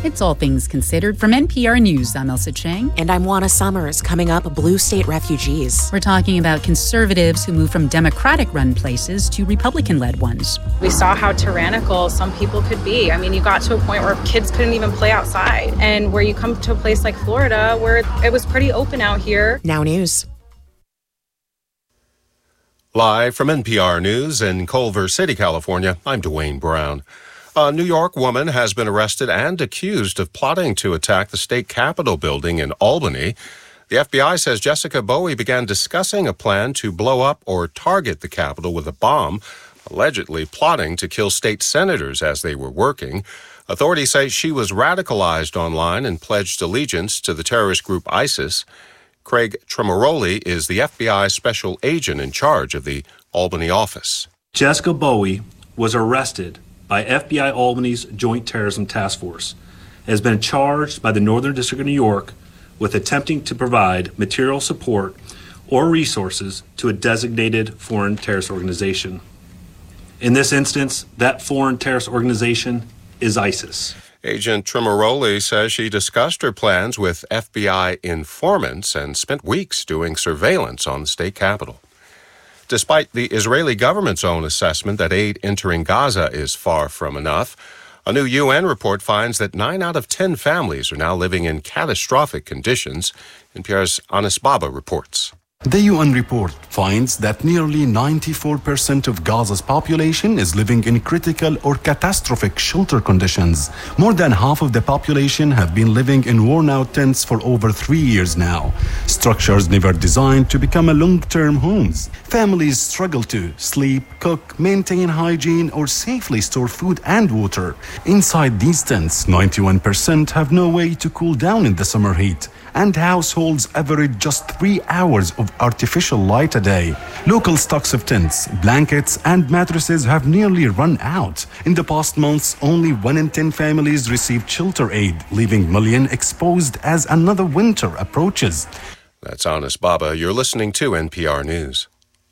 It's All Things Considered from NPR News. I'm Elsa Chang. And I'm Juana Summers. Coming up, blue state refugees. We're talking about conservatives who move from Democratic-run places to Republican-led ones. We saw how tyrannical some people could be. I mean, you got to a point where kids couldn't even play outside. And where you come to a place like Florida, where it was pretty open out here. Now News. Live from NPR News in Culver City, California, I'm Dwayne Brown. A New York woman has been arrested and accused of plotting to attack the state capitol building in Albany. The FBI says Jessica Bowie began discussing a plan to blow up or target the Capitol with a bomb, allegedly plotting to kill state senators as they were working. Authorities say she was radicalized online and pledged allegiance to the terrorist group ISIS. Craig Tremoroli is the FBI special agent in charge of the Albany office. Jessica Bowie was arrested by FBI Albany's Joint Terrorism Task Force, has been charged by the Northern District of New York with attempting to provide material support or resources to a designated foreign terrorist organization. In this instance, that foreign terrorist organization is ISIS. Agent Tremoroli says she discussed her plans with FBI informants and spent weeks doing surveillance on the state capitol. Despite the Israeli government's own assessment that aid entering Gaza is far from enough, a new UN report finds that 9 out of 10 families are now living in catastrophic conditions. NPR's Anis Baba reports. The UN report finds that nearly 94% of Gaza's population is living in critical or catastrophic shelter conditions. More than half of the population have been living in worn-out tents for over 3 years now. Structures never designed to become a long-term homes. Families struggle to sleep, cook, maintain hygiene, or safely store food and water. Inside these tents, 91% have no way to cool down in the summer heat, and households average just 3 hours of artificial light a day. Local stocks of tents, blankets, and mattresses have nearly run out. In the past months, only 1 in 10 families received shelter aid, leaving millions exposed as another winter approaches. That's Anis Baba. You're listening to NPR News.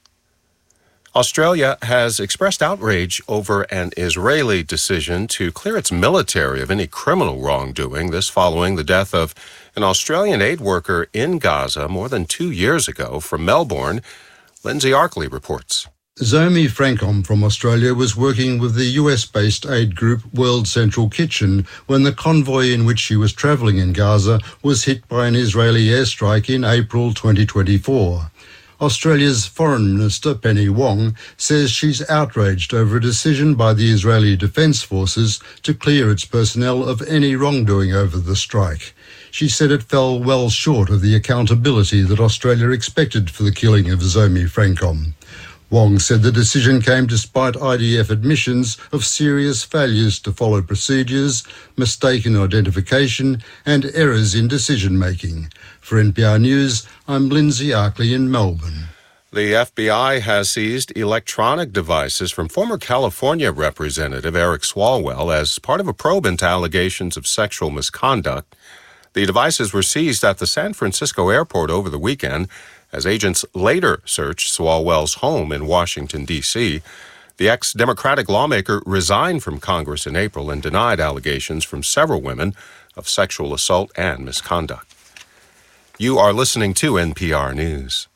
Australia has expressed outrage over an Israeli decision to clear its military of any criminal wrongdoing, this following the death of an Australian aid worker in Gaza more than 2 years ago. From Melbourne, Lindsay Arkley reports. Zomi Frankom from Australia was working with the US-based aid group World Central Kitchen when the convoy in which she was travelling in Gaza was hit by an Israeli airstrike in April 2024. Australia's Foreign Minister Penny Wong says she's outraged over a decision by the Israeli Defence Forces to clear its personnel of any wrongdoing over the strike. She said it fell well short of the accountability that Australia expected for the killing of Zomi Frankom. Wong said the decision came despite IDF admissions of serious failures to follow procedures, mistaken identification, and errors in decision-making. For NPR News, I'm Lindsay Arkley in Melbourne. The FBI has seized electronic devices from former California Representative Eric Swalwell as part of a probe into allegations of sexual misconduct. The devices were seized at the San Francisco airport over the weekend as agents later searched Swalwell's home in Washington, D.C. The ex-Democratic lawmaker resigned from Congress in April and denied allegations from several women of sexual assault and misconduct. You are listening to NPR News.